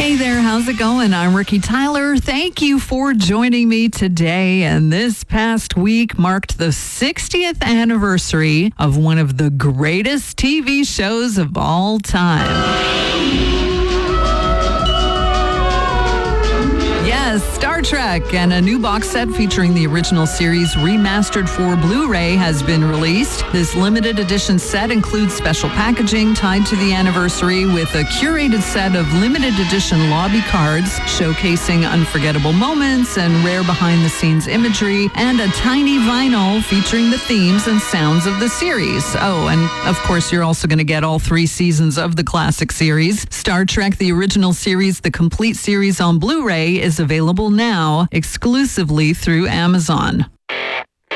Hey there, how's it going? I'm Ricky Tyler. Thank you for joining me today. And this past week marked the 60th anniversary of one of the greatest TV shows of all time. Yes, Star Trek, and a new box set featuring the original series remastered for Blu-ray has been released. This limited edition set includes special packaging tied to the anniversary with a curated set of limited edition lobby cards showcasing unforgettable moments and rare behind-the-scenes imagery, and a tiny vinyl featuring the themes and sounds of the series. Oh, and of course, you're also going to get all 3 seasons of the classic series. Star Trek, the original series, the complete series on Blu-ray, is available now exclusively through Amazon.